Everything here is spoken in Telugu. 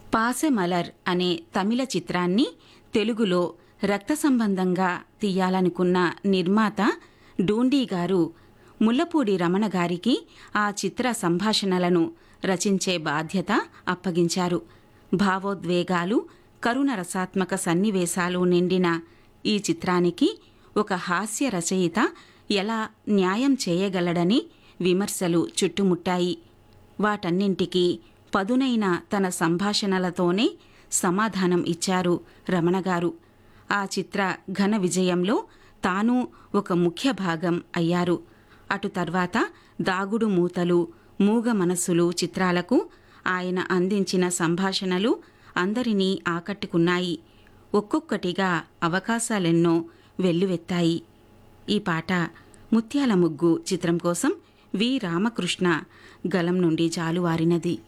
పాసెమలర్ అనే తమిళ చిత్రాన్ని తెలుగులో రక్త సంబంధంగా తీయాలనుకున్న నిర్మాత డూండి గారు ముల్లపూడి రమణ గారికి ఆ చిత్ర సంభాషణలను రచించే బాధ్యత అప్పగించారు. భావోద్వేగాలు, కరుణ రసాత్మక సన్నివేశాలు నిండిన ఈ చిత్రానికి ఒక హాస్య రచయిత ఎలా న్యాయం చేయగలడని విమర్శలు చుట్టుముట్టాయి. వాటన్నింటికీ పదునైన తన సంభాషణలతోనే సమాధానం ఇచ్చారు రమణగారు. ఆ చిత్ర ఘన విజయంలో తాను ఒక ముఖ్య భాగం అయ్యారు. అటు తర్వాత దాగుడు మూతలు, మూగ మనసులు చిత్రాలకు ఆయన అందించిన సంభాషణలు అందరినీ ఆకట్టుకున్నాయి. ఒక్కొక్కటిగా అవకాశాలెన్నో వెల్లువెత్తాయి. ఈ పాట ముత్యాల ముగ్గు చిత్రం కోసం వి. రామకృష్ణ గలం నుండి జాలువారినది.